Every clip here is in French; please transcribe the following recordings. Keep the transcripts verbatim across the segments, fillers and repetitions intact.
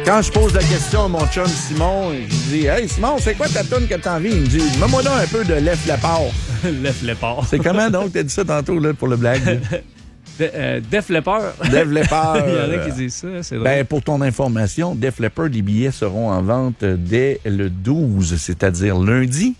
Quand je pose la question à mon chum Simon, je lui dis « Hey Simon, c'est quoi ta toune que t'as envie? » Il me dit « Mets-moi donc un peu de Lef Lepard. » Lef Lepard. C'est comment donc? T'as dit ça tantôt là, pour le blague? De, euh, Def Leppard. Def Leppard. Il y en a qui disent ça, c'est drôle. Ben, pour ton information, Def Leppard, les billets seront en vente dès le douze, c'est-à-dire lundi,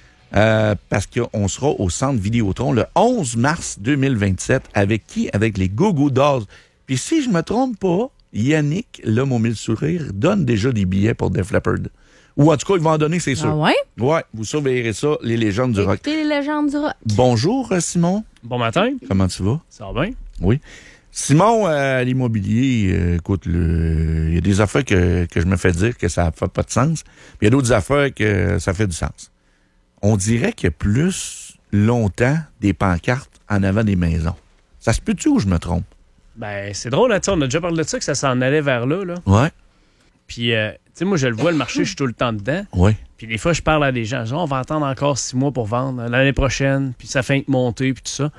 euh, parce qu'on sera au Centre Vidéotron le onze mars deux mille vingt-sept. Avec qui? Avec les Goo Goo Dolls. Puis si je me trompe pas, Yannick, l'homme au mille sourires, donne déjà des billets pour Def Leppard. Ou en tout cas, il va en donner, c'est sûr. Ah ouais? Ouais, vous surveillerez ça, les légendes du rock. Écoutez les légendes du rock. Bonjour, Simon. Bon matin. Comment tu vas? Ça va bien? Oui. Simon, euh, à l'immobilier, euh, écoute, le... il y a des affaires que, que je me fais dire que ça fait pas de sens. Puis il y a d'autres affaires que ça fait du sens. On dirait qu'il y a plus longtemps des pancartes en avant des maisons. Ça se peut-tu ou je me trompe? Ben, c'est drôle, là, on a déjà parlé de ça, que ça s'en allait vers là. là. Ouais. Puis, euh, tu sais, moi, je le vois, le marché, je suis tout le temps dedans. Oui. Puis des fois, je parle à des gens, je dis, on va attendre encore six mois pour vendre, l'année prochaine, puis ça fait que monter, puis tout ça.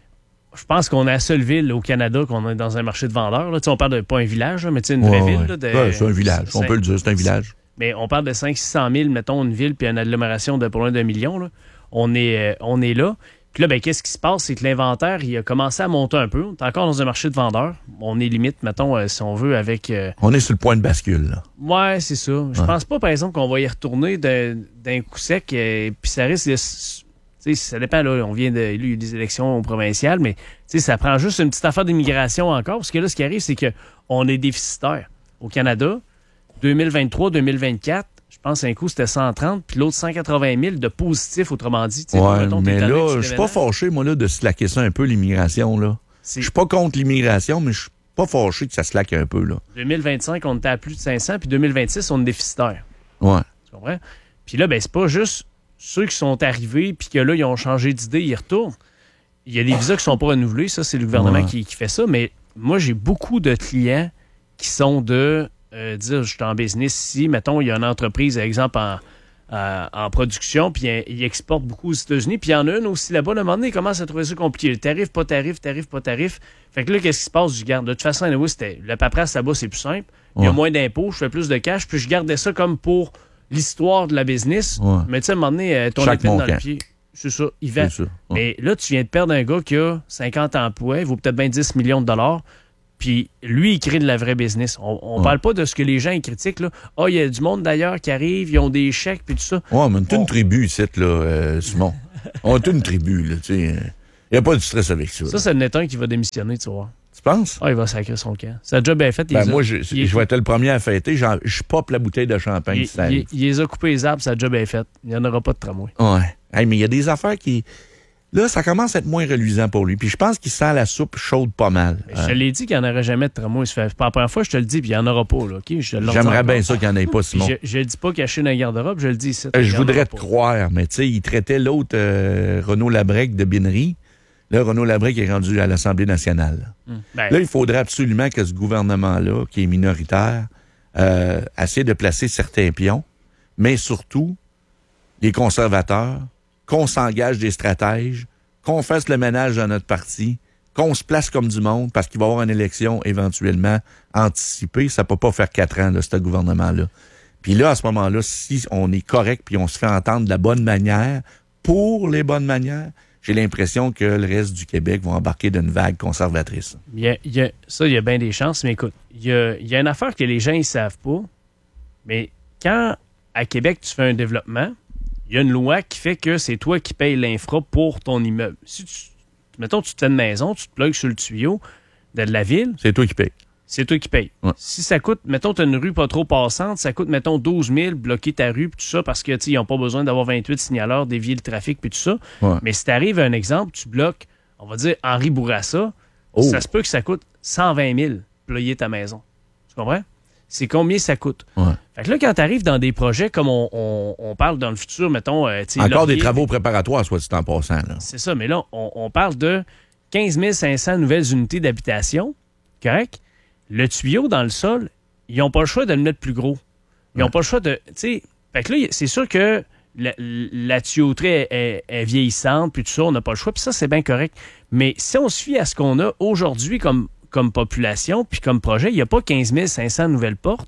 Je pense qu'on est la seule ville au Canada qu'on est dans un marché de vendeurs. Là. On parle de pas un village, là, mais une vraie ouais, ville. Ouais. Là, de, ouais, c'est un village, on peut le dire, c'est un village. Mais on parle de cinq cents à six cent mille, mettons, une ville, puis une agglomération de pour loin d'un million. Là. On, est, euh, on est là. Puis là, ben, qu'est-ce qui se passe? C'est que l'inventaire, il a commencé à monter un peu. On est encore dans un marché de vendeurs. On est limite, mettons, euh, si on veut, avec... Euh... On est sur le point de bascule, là. Ouais, c'est ça. Je ouais. pense pas, par exemple, qu'on va y retourner d'un, d'un coup sec, euh, puis ça risque de... Tu sais, ça dépend, là, on vient de... Là, il y a eu des élections provinciales, mais tu sais, ça prend juste une petite affaire d'immigration encore, parce que là, ce qui arrive, c'est qu'on est déficitaire. Au Canada, deux mille vingt-trois deux mille vingt-quatre, je pense un coup, c'était cent trente, puis l'autre, cent quatre-vingt mille de positifs, autrement dit. Ouais, mettons, mais là, je suis pas fâché, moi, là, de slacker ça un peu, l'immigration, là. Je suis pas contre l'immigration, mais je suis pas fâché que ça slack un peu, là. deux mille vingt-cinq, on était à plus de cinq cents, puis deux mille vingt-six, on est déficitaire. Ouais. Tu comprends? Puis là, ben, c'est pas juste ceux qui sont arrivés, puis que là, ils ont changé d'idée, ils retournent. Il y a des visas qui sont pas renouvelés, ça, c'est le gouvernement ouais. qui, qui fait ça, mais moi, j'ai beaucoup de clients qui sont de... Euh, dire je suis en business ici, mettons, il y a une entreprise, par exemple, en, en, en production, puis il exporte beaucoup aux États-Unis, puis il y en a une aussi là-bas, à un moment donné, il commence à trouver ça compliqué. Le tarif, pas tarif, tarif, pas tarif. Fait que là, qu'est-ce qui se passe? Je garde. De toute façon, oui, c'était la paperasse là-bas, c'est plus simple. Il ouais. y a moins d'impôts, je fais plus de cash, puis je gardais ça comme pour l'histoire de la business. Ouais. Mais tu sais, à un moment donné, ton épine dans le pied. C'est ça, il va. Ouais. Mais là, tu viens de perdre un gars qui a cinquante emplois, il vaut peut-être bien dix millions de dollars. Puis lui, il crée de la vraie business. On, on ouais. parle pas de ce que les gens ils critiquent. Ah, oh, il y a du monde d'ailleurs qui arrive, ils ont des chèques puis tout ça. Ouais, mais on a une tribu ici, là, euh, Simon. On a une tribu, là, tu sais. Il n'y a pas de stress avec ça. Ça, là. c'est le netton qui va démissionner, tu vois. Tu penses? Ah, il va sacrer son camp. Sa job est faite. Ben, moi, a, je, il, je vais être le premier à fêter. Je pop la bouteille de champagne. Il, ça il, il les a coupés les arbres, sa job est faite. Il n'y en aura pas de tramway. Ouais. Hey, mais il y a des affaires qui... Là, ça commence à être moins reluisant pour lui. Puis je pense qu'il sent la soupe chaude pas mal. Mais je te l'ai dit qu'il n'y en aurait jamais de tramway. C'est pas la première fois que je te le dis, puis il n'y en aura pas. Là, okay? J'aimerais bien ça qu'il n'y en ait pas, Simon. Je ne le dis pas caché dans le garde-robe, je le dis ici. Euh, je voudrais te croire, mais tu sais, il traitait l'autre euh, Renaud Labrec de binerie. Là, Renaud Labrec est rendu à l'Assemblée nationale. Hum. Ben, là, il faudrait absolument que ce gouvernement-là, qui est minoritaire, euh, essaie de placer certains pions, mais surtout les conservateurs, qu'on s'engage des stratèges, qu'on fasse le ménage dans notre parti, qu'on se place comme du monde, parce qu'il va y avoir une élection éventuellement anticipée. Ça ne peut pas faire quatre ans, là, ce gouvernement-là. Puis là, à ce moment-là, si on est correct puis on se fait entendre de la bonne manière, pour les bonnes manières, j'ai l'impression que le reste du Québec va embarquer d'une vague conservatrice. Il y a, il y a, ça, il y a bien des chances, mais écoute, il y a, il y a une affaire que les gens ne savent pas, mais quand, à Québec, tu fais un développement, il y a une loi qui fait que c'est toi qui payes l'infra pour ton immeuble. Si tu, mettons, tu te fais une maison, tu te plugues sur le tuyau de la ville. C'est toi qui payes. C'est toi qui payes. Ouais. Si ça coûte, mettons, tu as une rue pas trop passante, ça coûte, mettons, douze mille, bloquer ta rue, puis tout ça, parce que, tu sais, ils n'ont pas besoin d'avoir vingt-huit signaleurs, dévier le trafic, puis tout ça. Ouais. Mais si t'arrives à un exemple, tu bloques, on va dire, Henri Bourassa, oh. ça se peut que ça coûte cent vingt mille, ployer ta maison. Tu comprends? C'est combien ça coûte. Ouais. Fait que là, quand tu arrives dans des projets comme on, on, on parle dans le futur, mettons... Euh, Encore Laurier, des travaux préparatoires, soit dit en passant. Là. C'est ça, mais là, on, on parle de quinze mille cinq cents nouvelles unités d'habitation, correct? Le tuyau dans le sol, ils n'ont pas le choix de le mettre plus gros. Ils n'ont ouais. pas le choix de... Tu sais, fait que là, c'est sûr que la, la tuyauterie est, est, est vieillissante, puis tout ça, on n'a pas le choix, puis ça, c'est bien correct. Mais si on se fie à ce qu'on a aujourd'hui comme... comme population, puis comme projet, il n'y a pas quinze mille cinq cents nouvelles portes.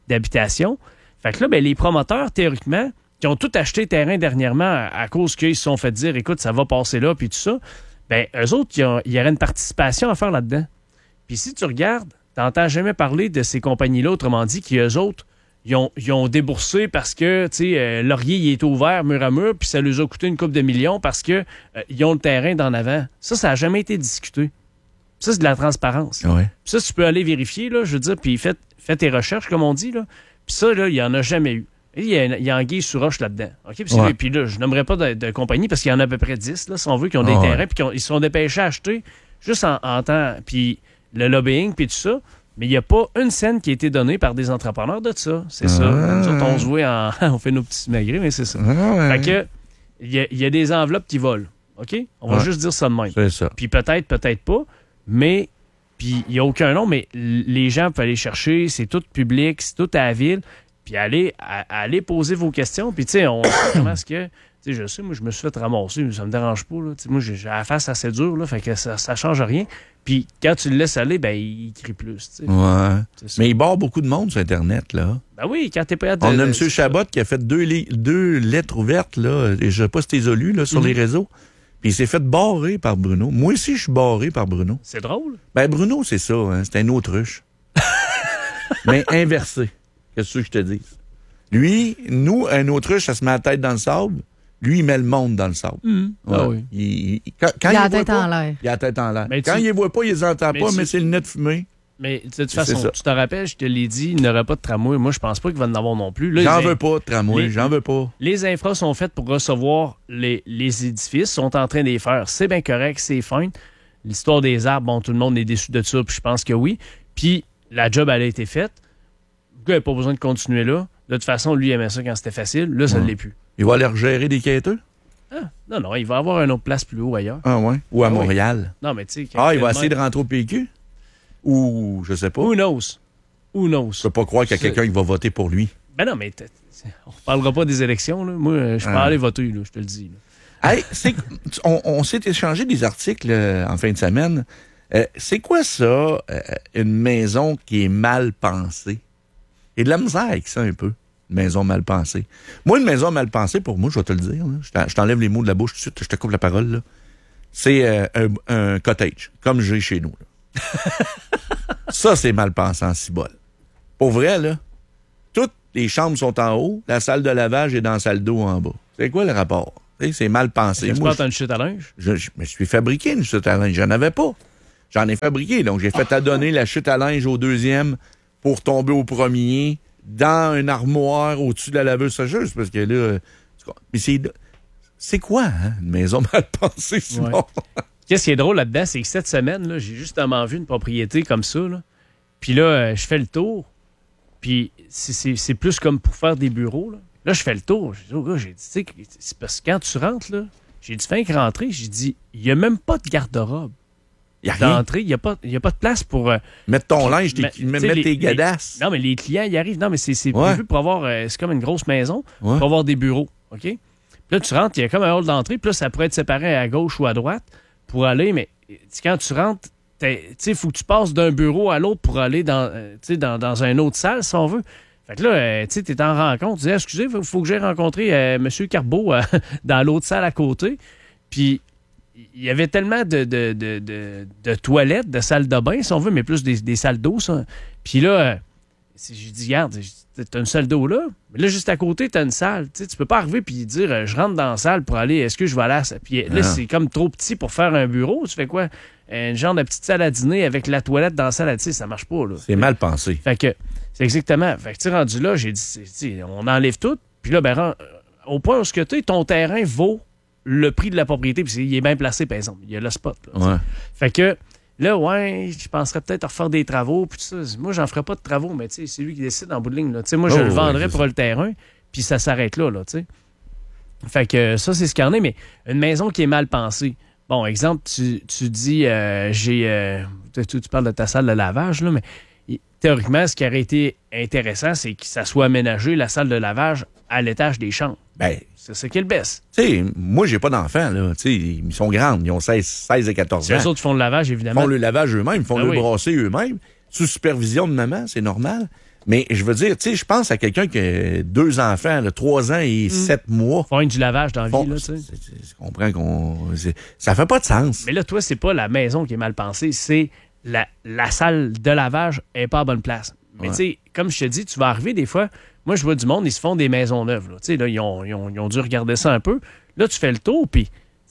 d'habitation. Fait que là, ben, les promoteurs, théoriquement, qui ont tout acheté terrain dernièrement à, à cause qu'ils se sont fait dire, écoute, ça va passer là, puis tout ça, ben eux autres, il y, y aurait une participation à faire là-dedans. Puis si tu regardes, tu n'entends jamais parler de ces compagnies-là, autrement dit, qui eux autres, ils ont, ils ont déboursé parce que, tu sais, euh, Laurier, il est ouvert mur à mur, puis ça leur a coûté une couple de millions parce que euh, ils ont le terrain d'en avant. Ça, ça n'a jamais été discuté. Ça, c'est de la transparence. Ouais. Puis ça, tu peux aller vérifier, là, je veux dire, puis fais, fais tes recherches, comme on dit, là. Puis ça, là, il n'y en a jamais eu. Il y a, il y a anguille sous roche là-dedans. Okay? Puis, ouais. puis là, je n'aimerais pas de, de compagnie parce qu'il y en a à peu près dix, là, si on veut, qui ont des oh, terrains, puis ils se sont dépêchés à acheter juste en, en temps. Puis le lobbying, puis tout ça. Mais il n'y a pas une scène qui a été donnée par des entrepreneurs de ça. C'est ah, ça. Nous autres, on se voit en... on fait nos petits magrets, mais c'est ça. Ah, fait que, il y, y a des enveloppes qui volent. OK? On va ouais. juste dire ça de même. C'est ça. Puis peut-être, peut-être pas, mais... Puis il n'y a aucun nom, mais les gens peuvent aller chercher. C'est tout public, c'est tout à la ville. Puis aller, à, aller poser vos questions. Puis tu sais, on sait comment est-ce que... Tu sais, je sais, moi, je me suis fait ramasser, mais ça me dérange pas. Là. Moi, j'ai, j'ai la face assez dure, là, fait que ça, ça change rien. Puis quand tu le laisses aller, ben il crie plus. T'sais. Ouais. Mais il barre beaucoup de monde sur Internet, là. Ben oui, quand t'es pas à... On a M. Chabot qui a fait deux, li- deux lettres ouvertes, là, et je sais pas si t'es lu, là, sur mm-hmm. les réseaux. Puis il s'est fait barrer par Bruno. Moi aussi, je suis barré par Bruno. C'est drôle. Ben Bruno, c'est ça, hein, c'est un autruche. Mais inversé. Qu'est-ce que je te dis? Lui, nous, un autruche, ça se met la tête dans le sable. Lui, il met le monde dans le sable. Mmh. Ouais. Ah oui. Il, il, quand, quand il a il la tête pas, en l'air. Il a la tête en l'air. Mais quand tu... il les voit pas, il les entend mais pas, tu... mais c'est le nez de fumée. Mais de toute façon, tu te rappelles, je te l'ai dit, il n'y aura pas de tramway. Moi, je pense pas qu'il va en avoir non plus. Là, j'en les... veux pas de tramway, les... j'en veux pas. Les infras sont faites pour recevoir les, les édifices, sont en train de les faire. C'est bien correct, c'est fin. L'histoire des arbres, bon, tout le monde est déçu de ça, puis je pense que oui. Puis la job, elle a été faite. Le gars n'a pas besoin de continuer là. De toute façon, lui, il aimait ça quand c'était facile. Là, ça ne ouais. l'est plus. Il va aller regérer des quêteux? Ah, non, non, il va avoir une autre place plus haut ailleurs. Ah ouais? Ou à ah, Montréal? Oui. Non, mais tu sais... Ah, il va essayer de rentrer au P Q? Ou, je sais pas. Who knows? Who knows? Je peux pas croire qu'il y a quelqu'un qui va voter pour lui. Ben non, mais on parlera pas des élections, là. Moi, je peux ah. aller voter, là, je te le dis. Là. Hey, c'est, on, on s'est échangé des articles euh, en fin de semaine. Euh, c'est quoi ça, euh, une maison qui est mal pensée? Il y a de la misère avec ça un peu, une maison mal pensée. Moi, une maison mal pensée, pour moi, je vais te le dire, là, je t'enlève les mots de la bouche tout de suite, je te coupe la parole, là. C'est euh, un, un cottage, comme j'ai chez nous. Là. Ça, c'est mal pensé en cibole. Pour vrai, là, toutes les chambres sont en haut, la salle de lavage est dans la salle d'eau en bas. C'est quoi le rapport? T'sais, c'est mal pensé. Est-ce Moi, que tu as une chute à linge? Je, je me suis fabriqué une chute à linge. J'en avais pas. J'en ai fabriqué. Donc, j'ai fait adonner la chute à linge au deuxième pour tomber au premier dans une armoire au-dessus de la laveuse sécheuse. Parce que là, mais c'est, c'est quoi, hein, une maison mal pensée, Simon? Ouais. Qu'est-ce qui est drôle là-dedans, c'est que cette semaine, là, j'ai justement vu une propriété comme ça. Là. Puis là, euh, je fais le tour. Puis c'est, c'est, c'est plus comme pour faire des bureaux. Là, là je fais le tour. J'ai dit, oh, gars, j'ai dit, tu sais, c'est parce que quand tu rentres, là, j'ai dit, fin que rentrer, j'ai dit, il n'y a même pas de garde-robe. Il n'y a rien. D'entrée, il n'y a, a pas de place pour... Euh, mettre ton linge, mais, mettre les, tes gadasses. Les, non, mais les clients, ils arrivent. Non, mais c'est, c'est ouais. prévu pour avoir... Euh, c'est comme une grosse maison, ouais. pour avoir des bureaux, OK? Puis là, tu rentres, il y a comme un hall d'entrée, puis là, ça pourrait être séparé à gauche ou à droite pour aller, mais quand tu rentres, il faut que tu passes d'un bureau à l'autre pour aller dans, euh, dans, dans une autre salle, si on veut. Fait que là, euh, tu es en rencontre, tu dis, excusez, il faut, faut que j'aille rencontrer euh, M. Carbeau euh, dans l'autre salle à côté. Puis, il y avait tellement de, de, de, de, de toilettes, de salles de bain, si on veut, mais plus des, des salles d'eau, ça. Puis là, euh, j'ai dit, regarde, t'as une salle d'eau là, mais là, juste à côté, t'as une salle. T'sais, tu peux pas arriver puis dire, euh, je rentre dans la salle pour aller, est-ce que je vais aller à ça? Puis là, ah. c'est comme trop petit pour faire un bureau. Tu fais quoi? Une genre de petite salle à dîner avec la toilette dans la salle à dîner, ça marche pas, là. C'est mal pensé. Fait que, c'est exactement. Fait que, tu rendu là, j'ai dit, on enlève tout. Puis là, ben, au point où ce que tu es, ton terrain vaut le prix de la propriété, puis il est bien placé, par exemple. Il y a le spot, là. Ouais. Fait que, là, ouais, je penserais peut-être à refaire des travaux, puis tout ça. Moi, j'en ferais pas de travaux, mais tu sais, c'est lui qui décide en bout de ligne, là. Tu sais, moi, je oh, le vendrais ouais, pour le terrain, puis ça s'arrête là, là, tu sais. Fait que ça, c'est ce qu'il y en est, mais une maison qui est mal pensée. Bon, exemple, tu, tu dis, euh, j'ai... Euh, tu, tu parles de ta salle de lavage, là, mais théoriquement, ce qui aurait été intéressant, c'est que ça soit aménagé, la salle de lavage, à l'étage des chambres. Ben, c'est ça qui est le best. Tu sais, moi, j'ai pas d'enfants, là. Tu sais, ils sont grands. Ils ont seize, seize et quatorze ans. C'est eux autres qui font le lavage, évidemment. Ils font le lavage eux-mêmes, ils font ben le oui. brasser eux-mêmes. sous supervision de maman, c'est normal. Mais je veux dire, tu sais, je pense à quelqu'un qui a deux enfants, là, trois ans et mm. sept mois. Font du lavage dans la vie, là, tu sais. Je comprends qu'on... Ça fait pas de sens. Mais là, toi, c'est pas la maison qui est mal pensée, c'est la, la salle de lavage est pas à bonne place. Mais ouais. tu sais, comme je te dis, tu vas arriver des fois... Moi, je vois du monde, ils se font des maisons neuves, là. Tu sais, là, ils ont, ils, ont, ils ont dû regarder ça un peu. Là, tu fais le tour, puis...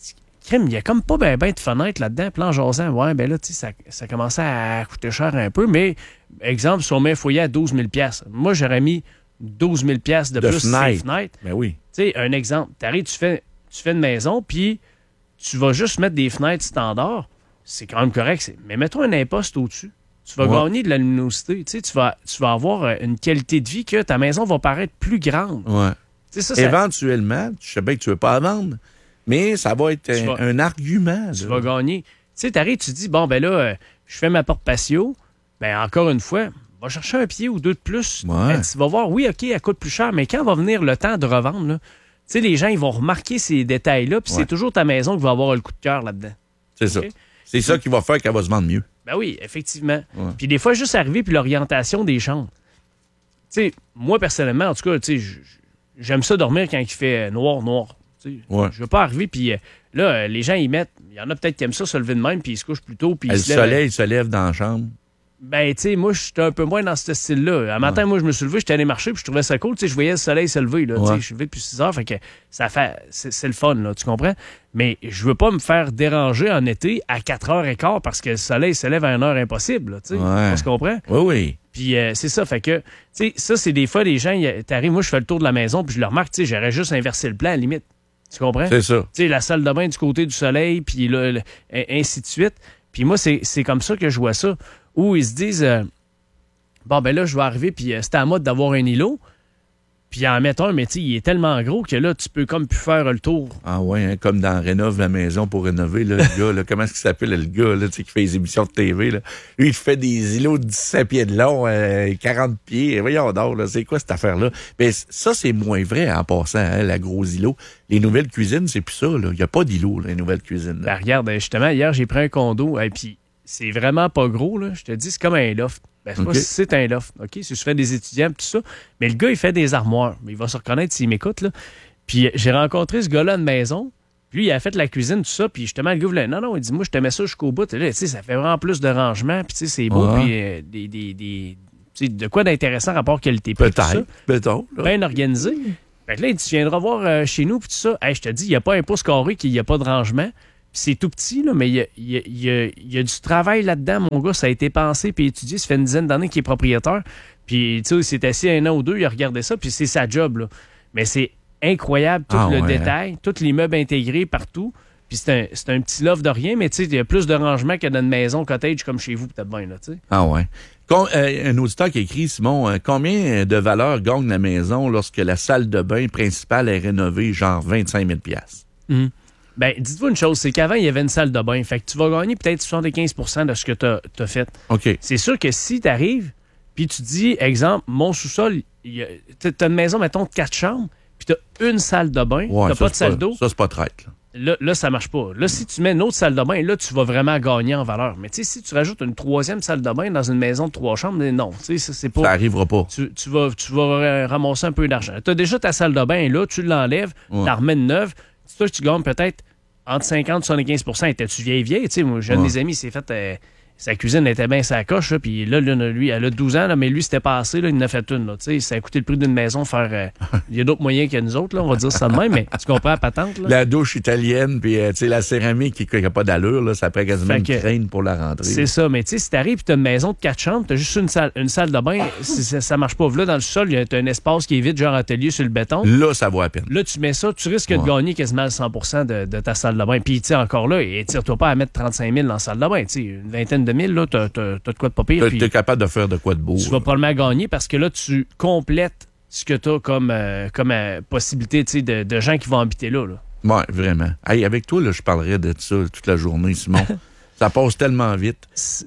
Il y a comme pas ben ben de fenêtres là-dedans. Puis là, en jasant, ouais, ben là, tu sais, ça, ça commençait à coûter cher un peu. Mais, exemple, si on met un foyer à douze mille dollars, moi, j'aurais mis douze mille dollars de, de plus sur les fenêtres. Ben oui. Tu sais, un exemple. T'arrives, tu fais, tu fais une maison, puis tu vas juste mettre des fenêtres standards. C'est quand même correct. C'est... Mais mets-toi un imposte au-dessus. Tu vas ouais. gagner de la luminosité. Tu sais, tu vas, tu vas avoir une qualité de vie que ta maison va paraître plus grande. Ouais. Tu sais, ça, éventuellement, je sais bien que tu veux pas la vendre, mais ça va être un, vas, un argument. Tu là. vas gagner. Tu sais, t'arrives, tu te dis, bon, ben là, euh, je fais ma porte patio. Ben, encore une fois, va chercher un pied ou deux de plus. Ouais. Ben, tu vas voir, oui, OK, elle coûte plus cher, mais quand va venir le temps de revendre, là, tu sais, les gens, ils vont remarquer ces détails-là, puis ouais. c'est toujours ta maison qui va avoir le coup de cœur là-dedans. C'est okay? ça. C'est ça qui va faire qu'elle va se vendre mieux. Ben oui, effectivement. Ouais. Puis des fois, juste arriver, puis l'orientation des chambres. Tu sais, moi, personnellement, en tout cas, tu sais, j'aime ça dormir quand il fait noir, noir. Ouais. Je veux pas arriver, puis euh, là, euh, les gens, ils mettent... Il y en a peut-être qui aiment ça se lever de même, puis ils se couchent plus tôt, puis Le ils se soleil, lèvent. il se lève dans la chambre. Ben, tu sais, moi, j'étais un peu moins dans ce style-là. Un matin, ouais. moi, je me suis levé, j'étais allé marcher, puis je trouvais ça cool. Tu sais, je voyais le soleil se lever, là. Ouais. Je suis levé depuis six heures, fait que ça fait... C'est, c'est le fun, là, tu comprends? Mais je veux pas me faire déranger en été à quatre heures quinze parce que le soleil se lève à une heure impossible, là, tu sais. Ouais. Tu comprends? Oui, oui. Puis euh, c'est ça, fait que, tu sais, ça, c'est des fois, les gens, t'arrives, moi, je fais le tour de la maison, puis je le remarque, tu sais, j'aurais juste inversé le plan, à la limite. Tu comprends? C'est ça. Tu sais, la salle de bain du côté du soleil, puis là, le, ainsi de suite. Puis moi, c'est, c'est comme ça que je vois ça. Où ils se disent, euh, bon, ben là, je vais arriver, puis euh, c'est à mode d'avoir un îlot. Puis en mettre un, mais tu sais, il est tellement gros que là, tu peux comme plus faire le tour. Ah ouais, hein, comme dans Rénove la maison pour rénover, là, le gars, là, comment est-ce qu'il s'appelle, le gars, là, tu sais, qui fait les émissions de T V, là. Lui, il fait des îlots de dix-sept pieds de long, euh, quarante pieds. Voyons donc, là, c'est quoi cette affaire-là? Mais ça, c'est moins vrai en passant, hein, la grosse îlot. Les nouvelles cuisines, c'est plus ça, là. Il n'y a pas d'îlot, là, les nouvelles cuisines. Ben, regarde, justement, hier, j'ai pris un condo, et puis c'est vraiment pas gros, là. Je te dis, c'est comme un loft. Ben, c'est, okay. pas, c'est un loft, OK? Si je fais des étudiants et tout ça. Mais le gars, il fait des armoires. Mais il va se reconnaître s'il m'écoute, là. Puis j'ai rencontré ce gars-là de maison. Puis lui, il a fait la cuisine, tout ça. Puis justement, le gars voulait... Non, non, il dit, moi, je te mets ça jusqu'au bout. Et là, tu sais, ça fait vraiment plus de rangement. Puis tu sais, c'est beau. Ouais. Puis euh, des... des, des tu sais, de quoi d'intéressant rapport qualité-prix. Peut-être. Peut-être. Bien organisé. Fait que là, il dit, tu viendras voir euh, chez nous, puis tout ça. Hey, je te dis, il n'y a pas un pouce carré qu'il n'y a pas de rangement. C'est tout petit, là, mais il y a, y, a, y, a, y a du travail là-dedans, mon gars. Ça a été pensé puis étudié. Ça fait une dizaine d'années qu'il est propriétaire. Puis, tu sais, il s'est assis un an ou deux, il a regardé ça, puis c'est sa job, là. Mais c'est incroyable, tout ah, le ouais. détail, tous les meubles intégrés partout. Puis c'est un, c'est un petit loft de rien, mais tu sais, il y a plus de rangement que dans une maison cottage comme chez vous, peut-être bien, là, tu sais. Ah ouais. Com- euh, un auditeur qui écrit, Simon, euh, combien de valeur gagne la maison lorsque la salle de bain principale est rénovée, genre vingt-cinq mille dollars? Mm-hmm. Ben, dites-vous une chose, c'est qu'avant, il y avait une salle de bain. Fait que tu vas gagner peut-être soixante-quinze pour cent de ce que tu as fait. OK. C'est sûr que si tu arrives, puis tu dis, exemple, mon sous-sol, tu as une maison, mettons, de quatre chambres, puis tu as une salle de bain, ouais, tu pas de salle pas, d'eau. Ça, c'est pas traite, là. Là, là, ça marche pas. Là, si tu mets une autre salle de bain, là, tu vas vraiment gagner en valeur. Mais tu sais, si tu rajoutes une troisième salle de bain dans une maison de trois chambres, non, tu sais, ça, c'est pas... Ça arrivera pas. Tu, tu, vas, tu vas ramasser un peu d'argent. Tu as déjà ta salle de bain, là, tu l'enlèves, ouais. tu la remets de neuve. Toi, tu gagnes peut-être entre cinquante et soixante-quinze pour cent. Étais-tu vieille, vieille? Tu sais, moi, j'ai un de mes amis, il s'est fait... Euh, sa cuisine était bien sa coche, là, puis là, là, lui, elle a douze ans, là, mais lui, c'était pas assez, là, il en a fait une. Là, ça a coûté le prix d'une maison faire... Euh, il y a d'autres moyens que nous autres, là, on va dire ça de même, mais tu comprends la patente? Là? La douche italienne, puis euh, la céramique qui n'a pas d'allure, là, ça prend quasiment une crème pour la rentrer. C'est là. Ça, mais tu sais, si t'arrives et t'as une maison de quatre chambres, t'as juste une salle, une salle de bain, ça, ça marche pas. Là, dans le sol, t'as un espace qui est vide, genre atelier sur le béton. Là, ça vaut la peine. Là, tu mets ça, tu risques ouais. de gagner quasiment cent pour cent de, de ta salle de bain. Puis, tu sais, encore là, et tire-toi pas à mettre trente-cinq mille dans la salle de bain. Tu sais, une vingtaine de mille, là, t'as t'as de quoi de pas pire. Tu es capable de faire de quoi de beau. Tu vas probablement gagner parce que là, tu complètes ce que tu as comme, euh, comme euh, possibilité de, de gens qui vont habiter là. là. Oui, vraiment. Hey, avec toi, là, je parlerais de ça toute la journée, Simon. Ça passe tellement vite. C'est,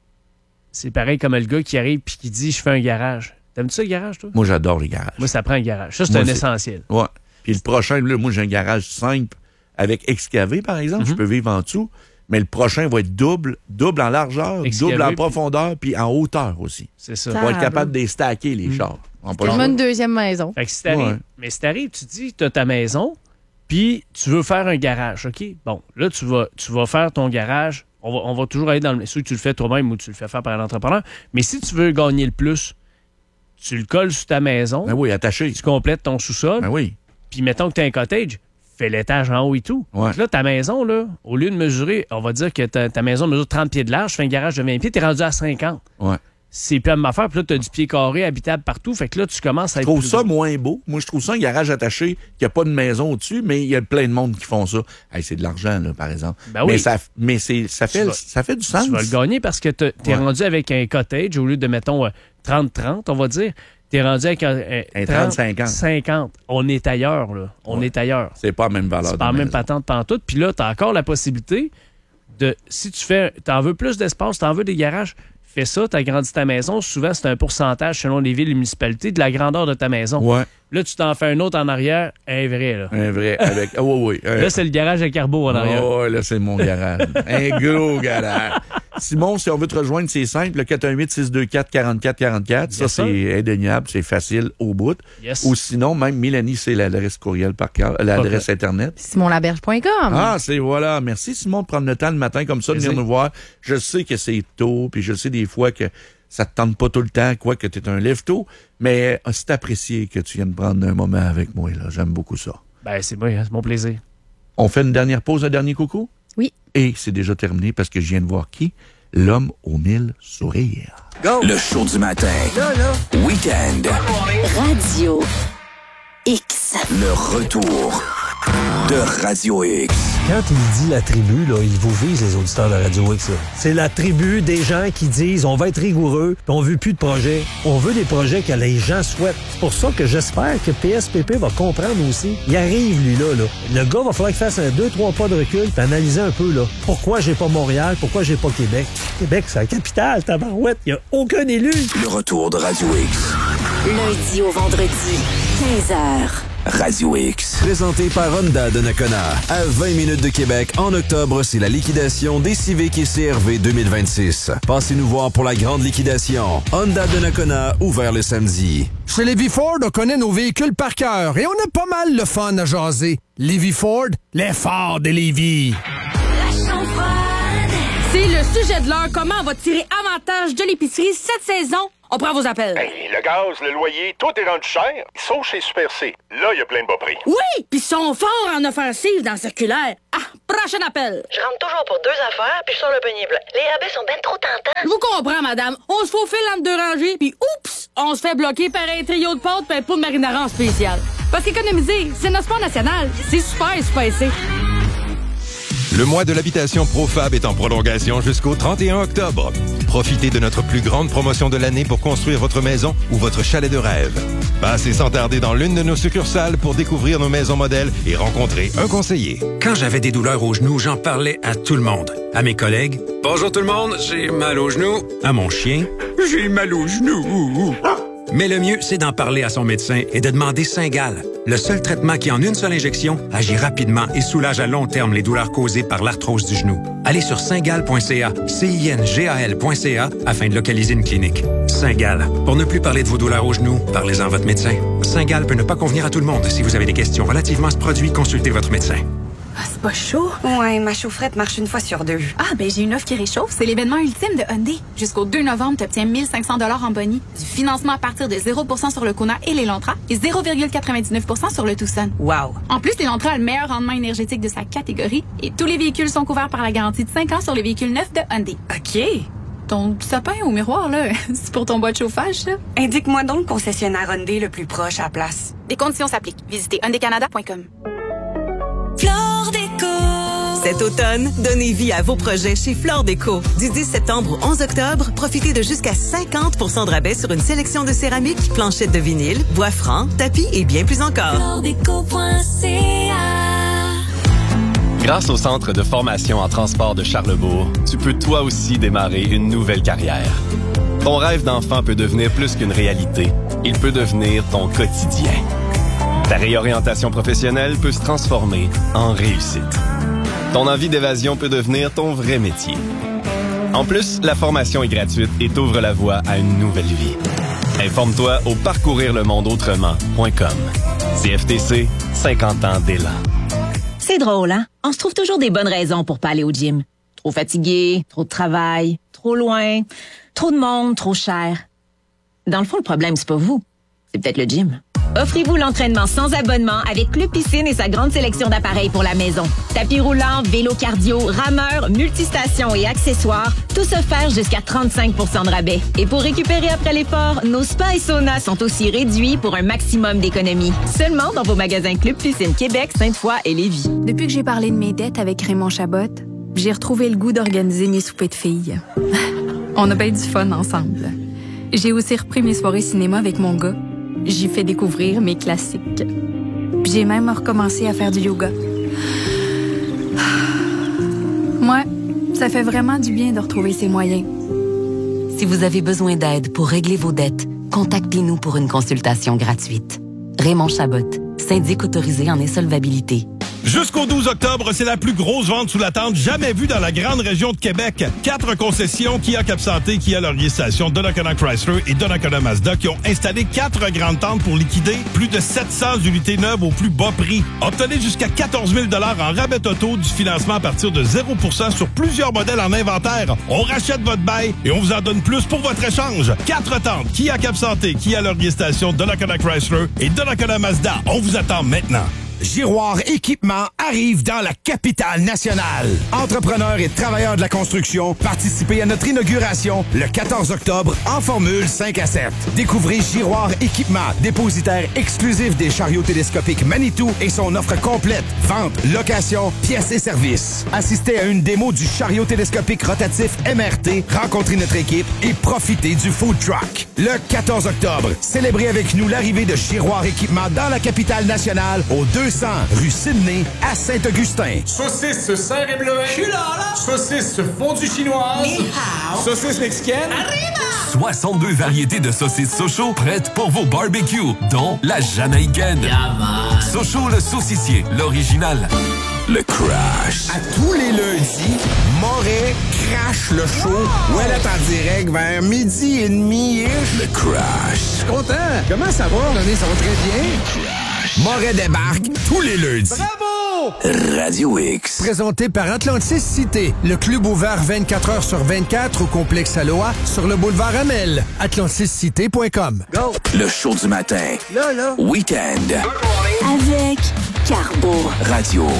c'est pareil comme le gars qui arrive et qui dit « Je fais un garage ». T'aimes-tu ça, le garage, toi? Moi, j'adore les garages. Moi, ça prend un garage. Ça, c'est moi, un c'est... essentiel. Oui. Puis le prochain, là, moi, j'ai un garage simple avec excavé, par exemple. Mm-hmm. Je peux vivre en dessous. mais le prochain va être double, double en largeur, Excavé, double en profondeur, puis en hauteur aussi. C'est ça. On va être capable de les stacker, les mmh. chars. C'est quasiment une deuxième maison. Fait que si t'arrives, ouais. Mais si t'arrives, tu dis, tu as ta maison, puis tu veux faire un garage, OK? Bon, là, tu vas, tu vas faire ton garage. On va, on va toujours aller dans le... Soit que tu le fais toi-même ou tu le fais faire par un entrepreneur. Mais si tu veux gagner le plus, tu le colles sur ta maison. Ben oui, attaché. Tu complètes ton sous-sol. Ben oui. Puis mettons que tu as un cottage, fais l'étage en haut et tout. Ouais. Donc là, ta maison, là, au lieu de mesurer, on va dire que ta, ta maison mesure trente pieds de large, fais un garage de vingt pieds, t'es rendu à cinquante. Ouais. C'est plus à m'affaire. Puis là, tu as du pied carré habitable partout. Fait que là, tu commences à être. Je trouve ça moins beau. Moi, je trouve ça un garage attaché, qu'il n'y a pas de maison au-dessus, mais il y a plein de monde qui font ça. Hey, c'est de l'argent, là, par exemple. Ben oui. Mais, ça, mais c'est, ça, fait, vas, ça fait du sens. Tu vas le gagner parce que tu es ouais. rendu avec un cottage au lieu de, mettons, trente trente, on va dire. Tu es rendu avec un, un, un trente cinquante. cinquante. On est ailleurs, là. On ouais. est ailleurs. C'est pas la même valeur. C'est pas la même patente pantoute. Puis là, tu as encore la possibilité de. Si tu fais. Tu en veux plus d'espace, tu en veux des garages. Fais ça, tu agrandis ta maison. Souvent, c'est un pourcentage selon les villes et les municipalités de la grandeur de ta maison. Ouais. Là, tu t'en fais un autre en arrière, un vrai. Là, un vrai. Avec... Oh, oui, oui. Là, c'est le garage à carbo en arrière. Oh, là, c'est mon garage. Un gros garage. Simon, si on veut te rejoindre, c'est simple. Le quatre un huit, six deux quatre, quatre-quatre quatre-quatre. Ça, yes, c'est indéniable. C'est facile au bout. Yes. Ou sinon, même Mélanie, c'est l'adresse courriel par cœur, l'adresse okay. Internet. simon laberge point com. Ah, c'est voilà. Merci, Simon, de prendre le temps le matin comme ça, de venir nous voir. Je sais que c'est tôt, puis je sais des fois que ça te tente pas tout le temps, quoi, que tu es un lève-tôt, mais c'est apprécié que tu viennes prendre un moment avec moi, là. J'aime beaucoup ça. Ben, c'est bon, c'est mon plaisir. On fait une dernière pause, un dernier coucou? Oui. Et c'est déjà terminé parce que je viens de voir qui? L'homme aux mille sourires. Go! Le show du matin. Là, là. Week-end. Radio X. Le retour de Radio X. Quand il dit la tribu, là, il vous vise, les auditeurs de Radio X. Là. C'est la tribu des gens qui disent on va être rigoureux, puis on veut plus de projets. On veut des projets que les gens souhaitent. C'est pour ça que j'espère que P S P P va comprendre aussi. Il arrive, lui, là. là. Le gars va falloir qu'il fasse un deux, trois pas de recul, puis analyser un peu, là. Pourquoi j'ai pas Montréal? Pourquoi j'ai pas Québec? Québec, c'est la capitale, tabarouette. Il n'y a aucun élu. Le retour de Radio X. Lundi au vendredi, quinze heures. Radio X. Présenté par Honda de Nakona. À vingt minutes de Québec, en octobre, c'est la liquidation des Civic et C R V deux mille vingt-six. Passez nous voir pour la grande liquidation. Honda de Nakona, ouvert le samedi. Chez Lévis Ford, on connaît nos véhicules par cœur et on a pas mal le fun à jaser. Lévis Ford, les forts de Lévis. C'est le sujet de l'heure. Comment on va tirer avantage de l'épicerie cette saison? On prend vos appels. Hey, le gaz, le loyer, tout est rendu cher. Sauf chez Super C. Là, il y a plein de bas prix. Oui, puis ils sont forts en offensive dans le circulaire. Ah, prochain appel. Je rentre toujours pour deux affaires, puis je sors le panier bleu. Les rabais sont bien trop tentants. Je vous comprends, madame. On se faufile entre deux rangées, puis oups, on se fait bloquer par un trio de pâtes et un pot de marinara en spécial. Parce qu'économiser, c'est notre sport national. C'est super, super, c'est. Le mois de l'habitation Profab est en prolongation jusqu'au trente et un octobre. Profitez de notre plus grande promotion de l'année pour construire votre maison ou votre chalet de rêve. Passez sans tarder dans l'une de nos succursales pour découvrir nos maisons modèles et rencontrer un conseiller. Quand j'avais des douleurs aux genoux, j'en parlais à tout le monde. À mes collègues. Bonjour tout le monde, j'ai mal aux genoux. À mon chien. J'ai mal aux genoux. Mais le mieux, c'est d'en parler à son médecin et de demander Cingal, le seul traitement qui, en une seule injection, agit rapidement et soulage à long terme les douleurs causées par l'arthrose du genou. Allez sur cingal point c a, C I N G A L point C A, afin de localiser une clinique. Cingal. Pour ne plus parler de vos douleurs aux genoux, parlez-en à votre médecin. Cingal peut ne pas convenir à tout le monde. Si vous avez des questions relativement à ce produit, consultez votre médecin. Ah, c'est pas chaud? Ouais, ma chaufferette marche une fois sur deux. Ah, ben j'ai une offre qui réchauffe. C'est l'événement ultime de Hyundai. Jusqu'au deux novembre, tu obtiens mille cinq cents dollars en boni, du financement à partir de zéro pour cent sur le Kona et l'Elantra et zéro virgule quatre-vingt-dix-neuf pour cent sur le Tucson. Wow! En plus, l'Elantra a le meilleur rendement énergétique de sa catégorie et tous les véhicules sont couverts par la garantie de cinq ans sur les véhicules neufs de Hyundai. OK. Ton sapin au miroir, là, c'est pour ton bois de chauffage, ça? Indique-moi donc le concessionnaire Hyundai le plus proche à la place. Des conditions s'appliquent. Visitez hyundai canada point com. Flore Déco. Cet automne, donnez vie à vos projets chez Flore Déco. Du dix septembre au onze octobre, profitez de jusqu'à cinquante pour cent de rabais sur une sélection de céramique, planchettes de vinyle, bois franc, tapis et bien plus encore. flore déco point c a. Grâce au Centre de formation en transport de Charlebourg, tu peux toi aussi démarrer une nouvelle carrière. Ton rêve d'enfant peut devenir plus qu'une réalité. Il peut devenir ton quotidien. Ta réorientation professionnelle peut se transformer en réussite. Ton envie d'évasion peut devenir ton vrai métier. En plus, la formation est gratuite et t'ouvre la voie à une nouvelle vie. Informe-toi au parcourir le monde autrement point com. C F T C, cinquante ans d'élan. C'est drôle, hein? On se trouve toujours des bonnes raisons pour pas aller au gym. Trop fatigué, trop de travail, trop loin, trop de monde, trop cher. Dans le fond, le problème, c'est pas vous. C'est peut-être le gym. Offrez-vous l'entraînement sans abonnement avec Club Piscine et sa grande sélection d'appareils pour la maison. Tapis roulant, vélo cardio, rameur, multistations et accessoires, tout offert jusqu'à trente-cinq pour cent de rabais. Et pour récupérer après l'effort, nos spas et saunas sont aussi réduits pour un maximum d'économie. Seulement dans vos magasins Club Piscine Québec, Sainte-Foy et Lévis. Depuis que j'ai parlé de mes dettes avec Raymond Chabot, j'ai retrouvé le goût d'organiser mes soupers de filles. On a bien du fun ensemble. J'ai aussi repris mes soirées cinéma avec mon gars. J'y fais découvrir mes classiques. Puis j'ai même recommencé à faire du yoga. Moi, ça fait vraiment du bien de retrouver ses moyens. Si vous avez besoin d'aide pour régler vos dettes, contactez-nous pour une consultation gratuite. Raymond Chabot, syndic autorisé en insolvabilité. Jusqu'au douze octobre, c'est la plus grosse vente sous la tente jamais vue dans la grande région de Québec. Quatre concessions Kia Cap Santé, Kia Laurier Station, Donnacona Chrysler et Donnacona Mazda qui ont installé quatre grandes tentes pour liquider plus de sept cents unités neuves au plus bas prix. Obtenez jusqu'à quatorze mille dollars en rabais auto, du financement à partir de zéro pour cent sur plusieurs modèles en inventaire. On rachète votre bail et on vous en donne plus pour votre échange. Quatre tentes Kia Cap Santé, Kia Laurier Station, Donnacona Chrysler et Donnacona Mazda. On vous attend maintenant. Giroir Équipement arrive dans la capitale nationale. Entrepreneurs et travailleurs de la construction, participez à notre inauguration le quatorze octobre en formule cinq à sept. Découvrez Giroir Équipement, dépositaire exclusif des chariots télescopiques Manitou et son offre complète, vente, location, pièces et services. Assistez à une démo du chariot télescopique rotatif M R T, rencontrez notre équipe et profitez du food truck. Le quatorze octobre, célébrez avec nous l'arrivée de Giroir Équipement dans la capitale nationale au deux cents rue Sydney à Saint-Augustin. Saucisse serre et bleuet. Je suis là, là. Saucisse fondue chinoise. Ni hao. Saucisse mexicaine. Arriba. soixante-deux variétés de saucisses Sochaux prêtes pour vos barbecues, dont la jamaïcaine. Yeah, Sochaux le saucissier, l'original. Le Crash. À tous les lundis, Moret crache le show. Oh! Ouais, là, en direct vers midi et demi-ish. Le Crash. Je suis content. Comment ça va? Ça va très bien. Moret débarque tous les lundis. Bravo! Radio X. Présenté par Atlantis Cité, le club ouvert vingt-quatre heures sur vingt-quatre au complexe Aloha sur le boulevard Amel. atlantis cité point com. Go! Le show du matin. Là, là. Week-end. Avec Carbo. Radio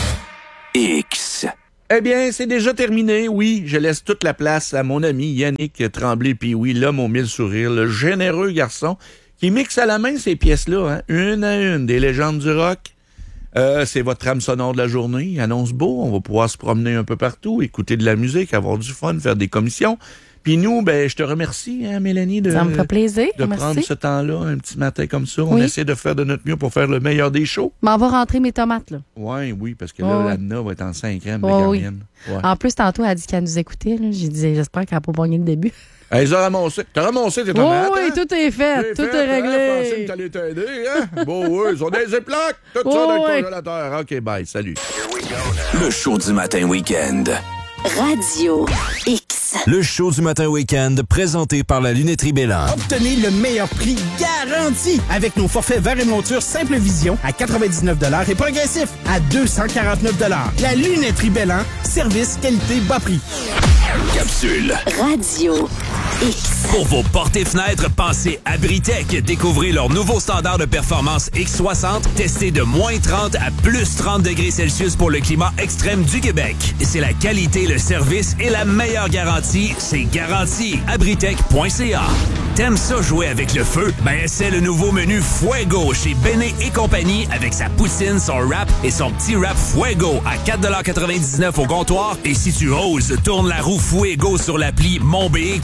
X. Eh bien, c'est déjà terminé, oui. Je laisse toute la place à mon ami Yannick Tremblay, puis oui, l'homme aux mille sourires, le généreux garçon qui mixe à la main ces pièces-là, hein, une à une, des légendes du rock. Euh, c'est votre trame sonore de la journée. Il annonce beau, on va pouvoir se promener un peu partout, écouter de la musique, avoir du fun, faire des commissions. Puis nous, ben, je te remercie, hein, Mélanie, de, ça me fait plaisir. de Merci. prendre ce temps-là, un petit matin comme ça. On oui. essaie de faire de notre mieux pour faire le meilleur des shows. Mais on va rentrer mes tomates, là. Oui, oui, parce que là, oh, l'Anna va être en cinquième, oh, la oui. gardienne. Ouais. En plus, tantôt, elle a dit qu'elle nous écoutait. Là. J'ai dit, j'espère qu'elle n'a pas pogné le début. Elle les a ramassées. T'as ramassé tes tomates? Oh, oui, hein? tout est fait. Tout fait, est réglé. Hein? Francine, t'allais t'aider, hein? Bon, oui, ils ont des ziplocs. Tout oh, ça dans oui. le congélateur. OK, bye, salut. Le show du matin week-end. Radio X. Le show du matin week-end présenté par la Lunetterie Bélan. Obtenez le meilleur prix garanti avec nos forfaits verre et monture Simple Vision à quatre-vingt-dix-neuf dollars et progressif à deux cent quarante-neuf dollars. La Lunetterie Bélan, service, qualité, bas prix. Capsule. Radio X. Pour vos portes et fenêtres, pensez Abritech. Découvrez leur nouveau standard de performance X soixante, testé de moins trente à plus trente degrés Celsius pour le climat extrême du Québec. C'est la qualité, le service et la meilleure garantie. C'est garanti. Abritech point c a. T'aimes ça jouer avec le feu? Ben, c'est le nouveau menu Fuego chez Béné et compagnie avec sa poutine, son wrap et son petit wrap Fuego à quatre quatre-vingt-dix-neuf au comptoir. Et si tu oses, tourne la roue Fuego sur l'appli Mon B Eco pour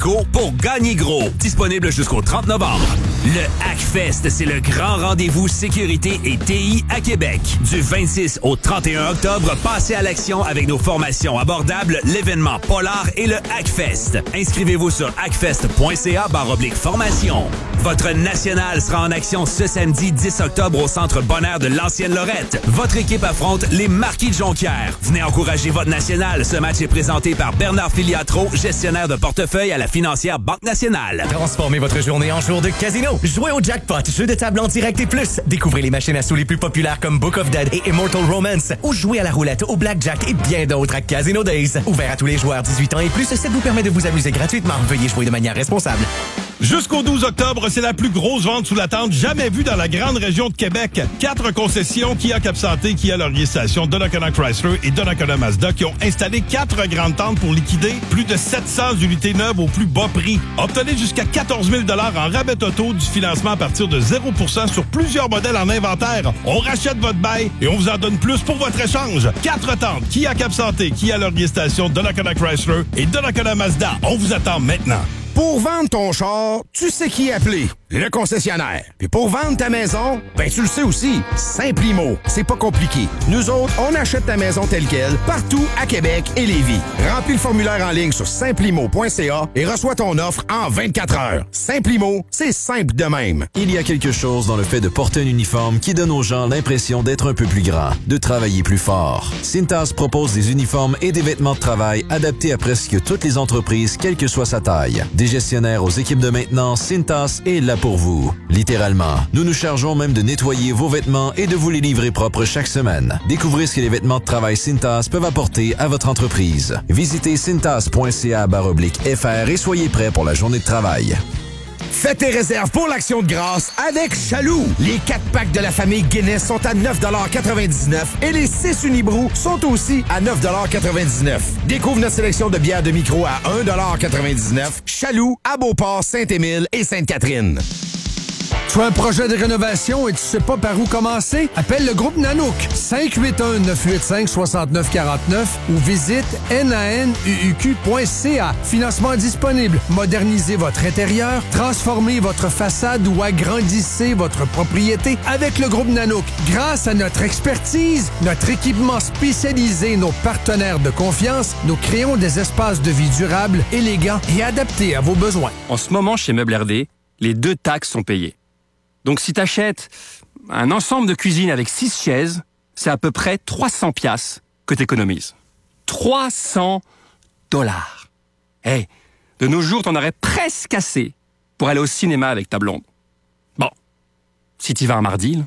pour gagner gros. Disponible jusqu'au trente novembre. Le Hackfest, c'est le grand rendez-vous sécurité et T I à Québec. Du vingt-six au trente et un octobre, passez à l'action avec nos formations abordables, l'événement Polar et le Hackfest. Inscrivez-vous sur hackfest point c a barre oblique formation. Votre national sera en action ce samedi dix octobre au Centre Bonheur de l'Ancienne Lorette. Votre équipe affronte les Marquis de Jonquière. Venez encourager votre national. Ce match est présenté par Bernard Filiatro, gestionnaire de portefeuille à la financière Banque Nationale. Transformez votre journée en jour de casino. Jouez au jackpot, jeu de table en direct et plus. Découvrez les machines à sous les plus populaires comme Book of Dead et Immortal Romance. Ou jouez à la roulette, au blackjack et bien d'autres à Casino Days. Ouvert à tous les joueurs dix-huit ans et plus, ça vous permet de vous amuser gratuitement. Veuillez jouer de manière responsable. Jusqu'au douze octobre, c'est la plus grosse vente sous la tente jamais vue dans la grande région de Québec. Quatre concessions Kia Cap Santé, Kia Laurier Station, Donnacona Chrysler et Donnacona Mazda qui ont installé quatre grandes tentes pour liquider plus de sept cents unités neuves au plus bas prix. Obtenez jusqu'à quatorze mille dollars en rabais auto, du financement à partir de zéro pour cent sur plusieurs modèles en inventaire. On rachète votre bail et on vous en donne plus pour votre échange. Quatre tentes Kia Cap Santé, Kia Laurier Station, Donnacona Chrysler et Donnacona Mazda. On vous attend maintenant. Pour vendre ton char, tu sais qui appeler. Le concessionnaire. Puis pour vendre ta maison, ben tu le sais aussi. Simplimo. C'est pas compliqué. Nous autres, on achète ta maison telle quelle, partout à Québec et Lévis. Remplis le formulaire en ligne sur simplimo point c a et reçois ton offre en vingt-quatre heures. Simplimo, c'est simple de même. Il y a quelque chose dans le fait de porter un uniforme qui donne aux gens l'impression d'être un peu plus grand, de travailler plus fort. Cintas propose des uniformes et des vêtements de travail adaptés à presque toutes les entreprises, quelle que soit sa taille. Des gestionnaires aux équipes de maintenance, Cintas est là pour vous. Littéralement, nous nous chargeons même de nettoyer vos vêtements et de vous les livrer propres chaque semaine. Découvrez ce que les vêtements de travail Cintas peuvent apporter à votre entreprise. Visitez cintas point c a barre oblique f r et soyez prêts pour la journée de travail. Fais tes réserves pour l'Action de grâce avec Chaloux. Les quatre packs de la famille Guinness sont à neuf quatre-vingt-dix-neuf et les six Unibrou sont aussi à neuf quatre-vingt-dix-neuf. Découvre notre sélection de bières de micro à un quatre-vingt-dix-neuf. Chaloux, à Beauport, Saint-Émile et Sainte-Catherine. Tu as un projet de rénovation et tu sais pas par où commencer? Appelle le groupe Nanook. cinq huit un, neuf huit cinq, six neuf quatre neuf ou visite nanuq point c a. Financement disponible. Modernisez votre intérieur, transformez votre façade ou agrandissez votre propriété avec le groupe Nanook. Grâce à notre expertise, notre équipement spécialisé, nos partenaires de confiance, nous créons des espaces de vie durables, élégants et adaptés à vos besoins. En ce moment, chez Meubles R D, les deux taxes sont payées. Donc, si t'achètes un ensemble de cuisine avec six chaises, c'est à peu près trois cents piastres que t'économises. trois cents dollars. Hey, de nos jours, t'en aurais presque assez pour aller au cinéma avec ta blonde. Bon, si t'y vas un mardi, là.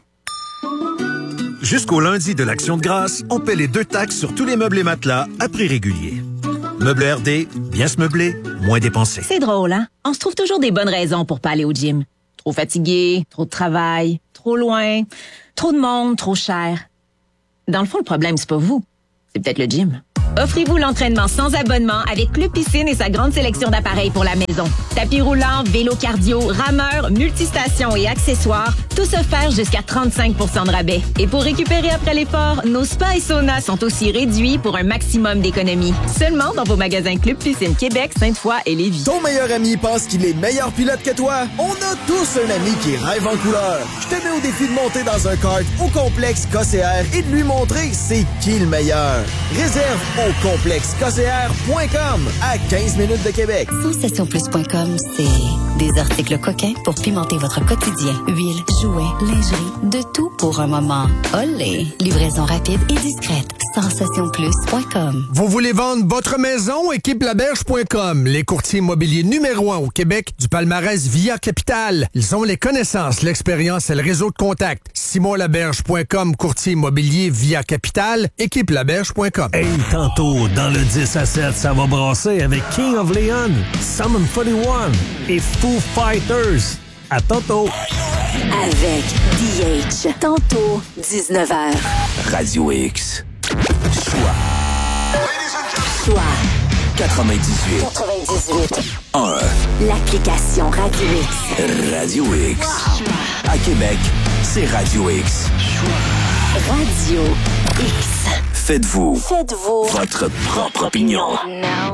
Jusqu'au lundi de l'Action de grâce, on paie les deux taxes sur tous les meubles et matelas à prix régulier. Meubles R D, bien se meubler, moins dépenser. C'est drôle, hein? On se trouve toujours des bonnes raisons pour pas aller au gym. Trop fatigué, trop de travail, trop loin, trop de monde, trop cher. Dans le fond, le problème, c'est pas vous. C'est peut-être le gym. Offrez-vous l'entraînement sans abonnement avec Club Piscine et sa grande sélection d'appareils pour la maison. Tapis roulant, vélo cardio, rameur, multistations et accessoires, tous offerts jusqu'à trente-cinq pour cent de rabais. Et pour récupérer après l'effort, nos spas et saunas sont aussi réduits pour un maximum d'économie. Seulement dans vos magasins Club Piscine Québec, Sainte-Foy et Lévis. Ton meilleur ami pense qu'il est meilleur pilote que toi? On a tous un ami qui rêve en couleur. Je te mets au défi de monter dans un kart au complexe K C R et de lui montrer c'est qui le meilleur. Réserve au complexe k c r point com à quinze minutes de Québec. Sensation plus point com, c'est des articles coquins pour pimenter votre quotidien. Huile, jouets, lingerie, de tout pour un moment olé. Livraison rapide et discrète. sensation plus point com. Vous voulez vendre votre maison? équipe laberge point com, les courtiers immobiliers numéro un au Québec du palmarès Via Capital. Ils ont les connaissances, l'expérience et le réseau de contacts. simon laberge point com, courtier immobilier Via Capital, équipe laberge point com. Hey, tantôt, dans le dix à sept, ça va brasser avec King of Leon, Summon forty one et Foo Fighters. À tantôt. Avec D H. Tantôt, dix-neuf heures. Radio X. Choix. Choix. quatre-vingt-dix-huit. quatre-vingt-dix-huit. un. L'application Radio X. Radio X. Wow. À Québec, c'est Radio X. Radio X. Faites-vous. Faites-vous. Votre propre opinion. No.